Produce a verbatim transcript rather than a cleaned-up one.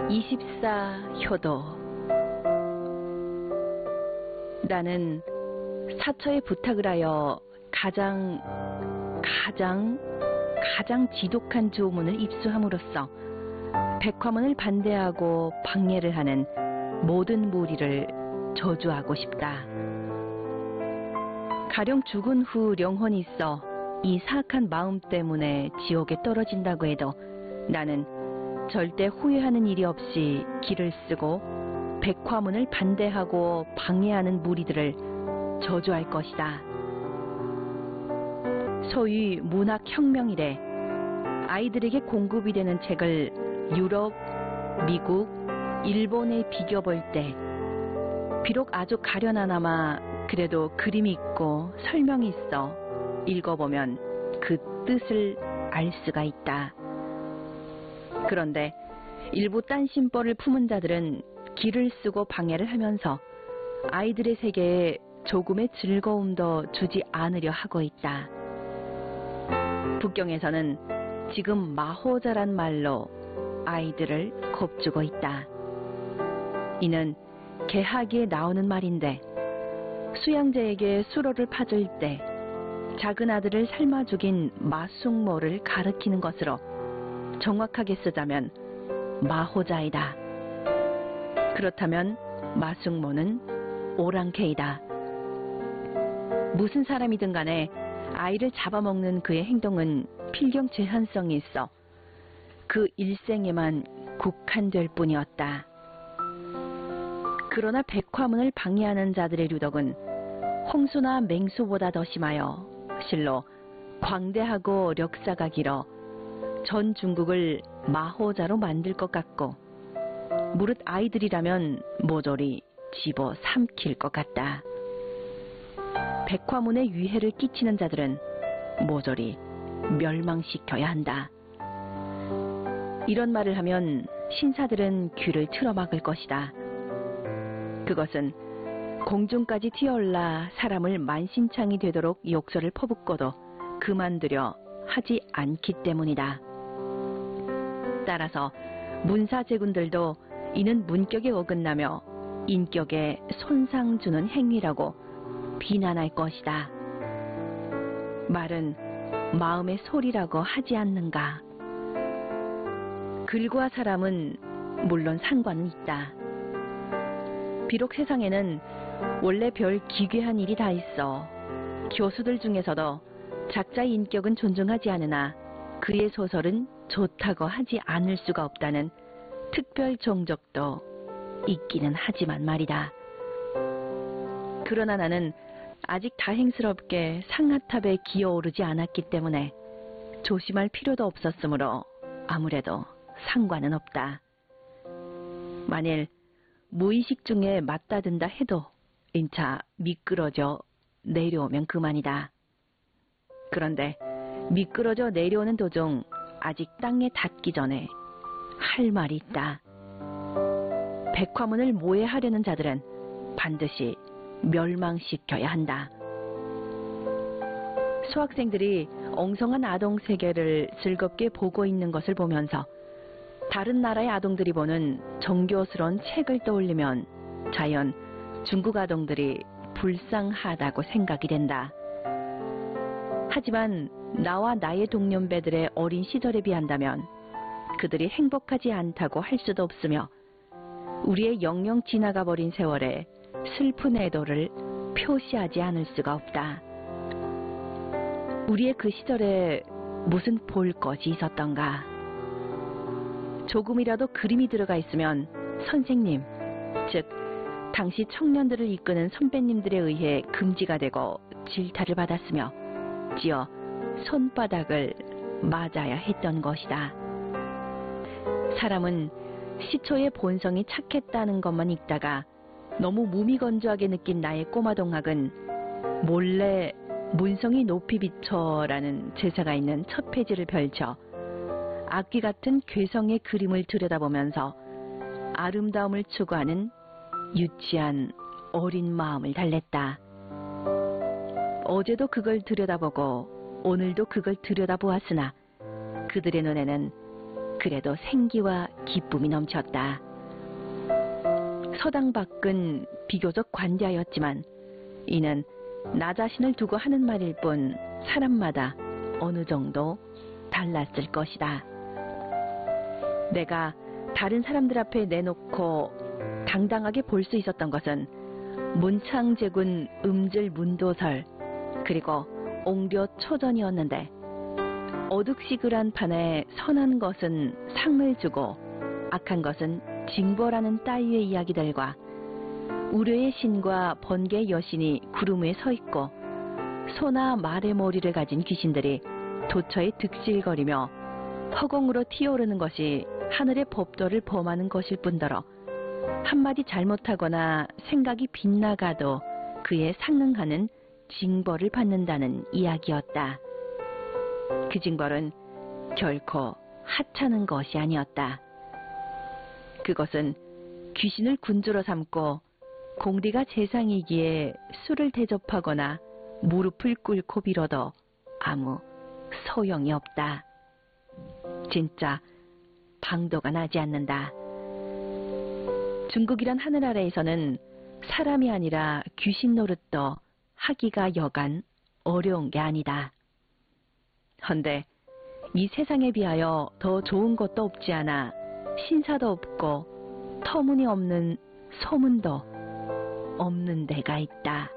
이십사 효도. 나는 사처의 부탁을 하여 가장 가장 가장 지독한 조문을 입수함으로써 백화문을 반대하고 방해를 하는 모든 무리를 저주하고 싶다. 가령 죽은 후 영혼이 있어 이 사악한 마음 때문에 지옥에 떨어진다고 해도 나는 절대 후회하는 일이 없이 길을 쓰고 백화문을 반대하고 방해하는 무리들을 저주할 것이다. 소위 문학혁명 이래 아이들에게 공급이 되는 책을 유럽, 미국, 일본에 비교볼 때 비록 아주 가련하나마 그래도 그림이 있고 설명이 있어 읽어보면 그 뜻을 알 수가 있다. 그런데 일부 딴심벌을 품은 자들은 길을 쓰고 방해를 하면서 아이들의 세계에 조금의 즐거움도 주지 않으려 하고 있다. 북경에서는 지금 마호자란 말로 아이들을 겁주고 있다. 이는 개하기에 나오는 말인데 수양제에게 수로를 파줄 때 작은 아들을 삶아 죽인 마숙모를 가리키는 것으로 정확하게 쓰자면 마호자이다. 그렇다면 마숙모는 오랑캐이다. 무슨 사람이든 간에 아이를 잡아먹는 그의 행동은 필경 제한성이 있어 그 일생에만 국한될 뿐이었다. 그러나 백화문을 방해하는 자들의 유독은 홍수나 맹수보다 더 심하여 실로 광대하고 력사가 길어 전 중국을 마호자로 만들 것 같고 무릇 아이들이라면 모조리 집어 삼킬 것 같다. 백화문에 위해를 끼치는 자들은 모조리 멸망시켜야 한다. 이런 말을 하면 신사들은 귀를 틀어막을 것이다. 그것은 공중까지 튀어올라 사람을 만신창이 되도록 욕설을 퍼붓고도 그만두려 하지 않기 때문이다. 따라서 문사제군들도 이는 문격에 어긋나며 인격에 손상 주는 행위라고 비난할 것이다. 말은 마음의 소리라고 하지 않는가? 글과 사람은 물론 상관은 있다. 비록 세상에는 원래 별 기괴한 일이 다 있어 교수들 중에서도 작자의 인격은 존중하지 않으나 그의 소설은 좋다고 하지 않을 수가 없다는 특별 종족도 있기는 하지만 말이다. 그러나 나는 아직 다행스럽게 상하탑에 기어오르지 않았기 때문에 조심할 필요도 없었으므로 아무래도 상관은 없다. 만일 무의식 중에 맞다든다 해도 인차 미끄러져 내려오면 그만이다. 그런데 미끄러져 내려오는 도중 아직 땅에 닿기 전에 할 말이 있다. 백화문을 모해하려는 자들은 반드시 멸망시켜야 한다. 수학생들이 엉성한 아동 세계를 즐겁게 보고 있는 것을 보면서 다른 나라의 아동들이 보는 정교스러운 책을 떠올리면 자연 중국 아동들이 불쌍하다고 생각이 된다. 하지만 나와 나의 동년배들의 어린 시절에 비한다면 그들이 행복하지 않다고 할 수도 없으며 우리의 영영 지나가 버린 세월에 슬픈 애도를 표시하지 않을 수가 없다. 우리의 그 시절에 무슨 볼 것이 있었던가? 조금이라도 그림이 들어가 있으면 선생님, 즉 당시 청년들을 이끄는 선배님들에 의해 금지가 되고 질타를 받았으며 지어 손바닥을 맞아야 했던 것이다. 사람은 시초의 본성이 착했다는 것만 읽다가 너무 무미건조하게 느낀 나의 꼬마 동학은 몰래 문성이 높이 비춰라는 제사가 있는 첫 페이지를 펼쳐 악기 같은 괴성의 그림을 들여다보면서 아름다움을 추구하는 유치한 어린 마음을 달랬다. 어제도 그걸 들여다보고 오늘도 그걸 들여다보았으나 그들의 눈에는 그래도 생기와 기쁨이 넘쳤다. 서당 밖은 비교적 관대하였지만 이는 나 자신을 두고 하는 말일 뿐 사람마다 어느 정도 달랐을 것이다. 내가 다른 사람들 앞에 내놓고 당당하게 볼 수 있었던 것은 문창제군 음질 문도설 그리고 옹료 초전이었는데 어둑시그란 판에 선한 것은 상을 주고 악한 것은 징벌하는 따위의 이야기들과 우려의 신과 번개의 여신이 구름 위에 서 있고 소나 말의 머리를 가진 귀신들이 도처에 득실거리며 허공으로 튀어오르는 것이 하늘의 법도를 범하는 것일 뿐더러 한마디 잘못하거나 생각이 빗나가도 그에 상응하는 징벌을 받는다는 이야기였다. 그 징벌은 결코 하찮은 것이 아니었다. 그것은 귀신을 군주로 삼고 공리가 재상이기에 술을 대접하거나 무릎을 꿇고 빌어도 아무 소용이 없다. 진짜 방도가 나지 않는다. 중국이란 하늘 아래에서는 사람이 아니라 귀신 노릇도 하기가 여간 어려운 게 아니다. 헌데 이 세상에 비하여 더 좋은 것도 없지 않아 신사도 없고 터무니없는 소문도 없는 데가 있다.